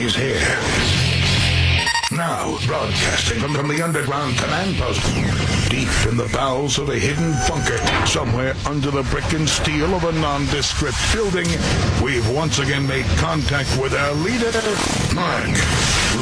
He's here. Now, broadcasting from the underground command post, deep in the bowels of a hidden bunker, somewhere under the brick and steel of a nondescript building, we've once again made contact with our leader, Mark